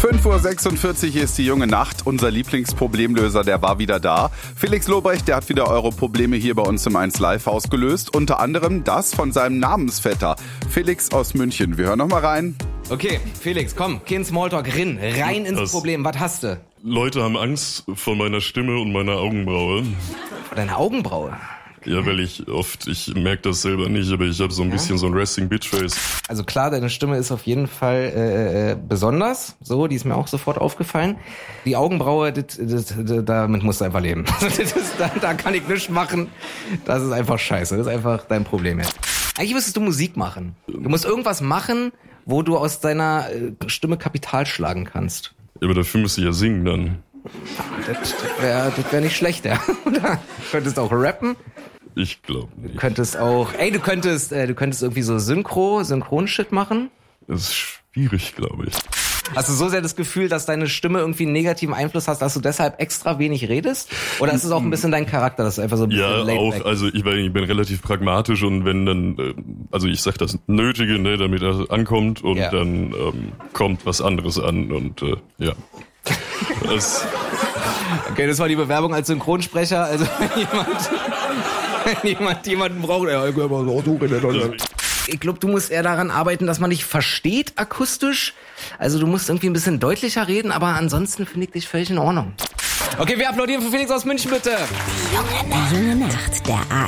5:46 Uhr ist die junge Nacht. Unser Lieblingsproblemlöser, der war wieder da. Felix Lobrecht, der hat wieder eure Probleme hier bei uns im 1 Live ausgelöst. Unter anderem das von seinem Namensvetter, Felix aus München. Wir hören noch mal rein. Okay, Felix, komm, kein Smalltalk, rein ins Problem. Was hast du? Leute haben Angst vor meiner Stimme und meiner Augenbraue. Vor deiner Augenbraue? Ja, weil ich merke das selber nicht, aber ich habe so ein bisschen so ein Resting Bitch Face. Also klar, deine Stimme ist auf jeden Fall besonders, so, die ist mir auch sofort aufgefallen. Die Augenbraue, damit musst du einfach leben. Da kann ich nichts machen, das ist einfach scheiße, das ist einfach dein Problem jetzt. Eigentlich müsstest du Musik machen. Du musst irgendwas machen, wo du aus deiner Stimme Kapital schlagen kannst. Ja, aber dafür müsste ich ja singen dann. Das wär nicht schlecht, ja. Oder? Du könntest auch rappen. Ich glaube nicht. Du könntest auch, du könntest irgendwie so Synchron-Shit machen. Das ist schwierig, glaube ich. Hast du so sehr das Gefühl, dass deine Stimme irgendwie einen negativen Einfluss hast, dass du deshalb extra wenig redest? Oder ist es auch ein bisschen dein Charakter, dass du einfach so ein bisschen ja, auch, also ich bin relativ pragmatisch und wenn dann, also ich sag das Nötige, ne, damit er ankommt und dann kommt was anderes an und ja. Okay, das war die Bewerbung als Synchronsprecher, also wenn jemanden braucht, ich glaube, du musst eher daran arbeiten, dass man dich versteht akustisch. Also du musst irgendwie ein bisschen deutlicher reden, aber ansonsten finde ich dich völlig in Ordnung. Okay, wir applaudieren für Felix aus München, bitte. Die junge Nacht, der